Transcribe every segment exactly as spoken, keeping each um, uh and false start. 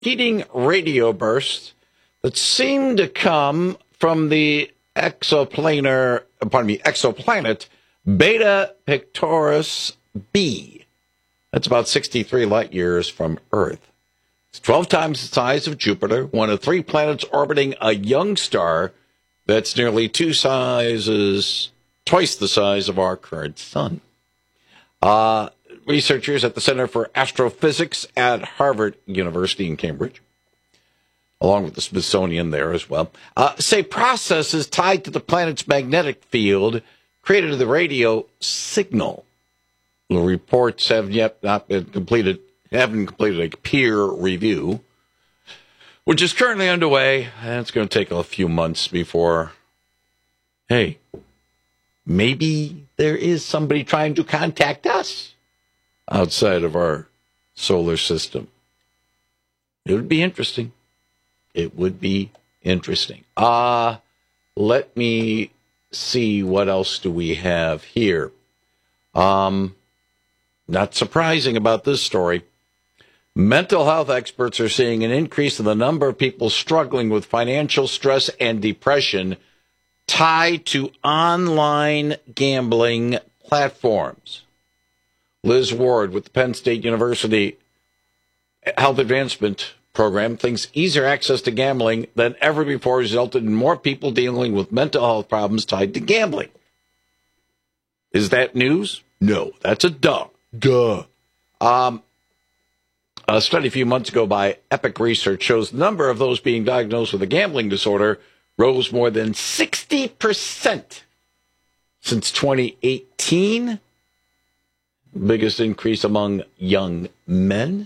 heating radio bursts that seem to come from the exoplanar, pardon me, exoplanet Beta Pictoris b. That's about sixty-three light years from Earth. It's twelve times the size of Jupiter, one of three planets orbiting a young star that's nearly two sizes, twice the size of our current sun. Uh, researchers at the Center for Astrophysics at Harvard University in Cambridge, along with the Smithsonian there as well, uh, say processes tied to the planet's magnetic field created the radio signal. The reports have yet not been completed, haven't completed a peer review, which is currently underway, and it's going to take a few months before, hey, maybe there is somebody trying to contact us outside of our solar system. It would be interesting. It would be interesting. Uh, let me see, what else do we have here? Um, not surprising about this story. Mental health experts are seeing an increase in the number of people struggling with financial stress and depression tied to online gambling platforms. Liz Ward with the Penn State University Health Advancement Program thinks easier access to gambling than ever before resulted in more people dealing with mental health problems tied to gambling. Is that news? No, that's a duh. Duh. Um, a study a few months ago by Epic Research shows the number of those being diagnosed with a gambling disorder rose more than sixty percent since twenty eighteen. Biggest increase among young men.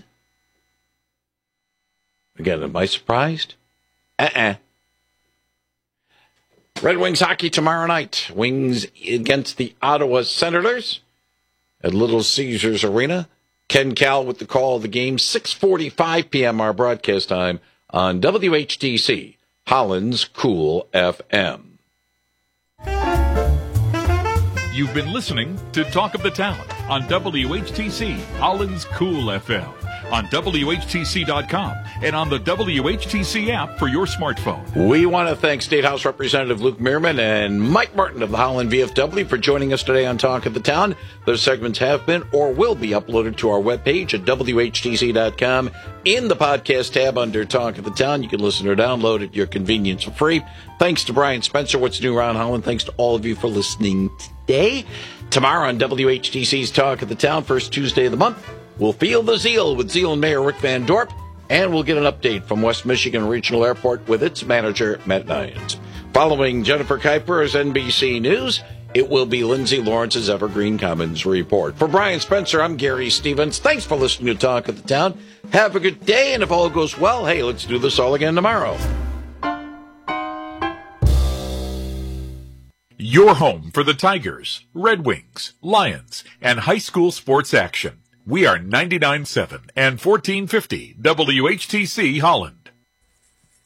Again, am I surprised? Uh-uh. Red Wings hockey tomorrow night. Wings against the Ottawa Senators at Little Caesars Arena. Ken Cal with the call of the game. six forty-five p.m. our broadcast time on W H T C, Holland's Cool F M. You've been listening to Talk of the Town on W H T C, Holland's Cool F M, on W H T C dot com and on the W H T C app for your smartphone. We want to thank State House Representative Luke Meerman and Mike Martin of the Holland V F W for joining us today on Talk of the Town. Those segments have been or will be uploaded to our webpage at W H T C dot com. In the podcast tab under Talk of the Town, you can listen or download at your convenience for free. Thanks to Brian Spencer, What's New Around Holland. Thanks to all of you for listening today. Tomorrow on W H T C's Talk of the Town, first Tuesday of the month, we'll feel the zeal with Zealand Mayor Rick Van Dorp, and we'll get an update from West Michigan Regional Airport with its manager, Matt Nyans. Following Jennifer Kuiper's N B C News, it will be Lindsay Lawrence's Evergreen Commons Report. For Brian Spencer, I'm Gary Stevens. Thanks for listening to Talk of the Town. Have a good day, and if all goes well, hey, let's do this all again tomorrow. Your home for the Tigers, Red Wings, Lions, and high school sports action. We are ninety-nine point seven and fourteen fifty W H T C Holland.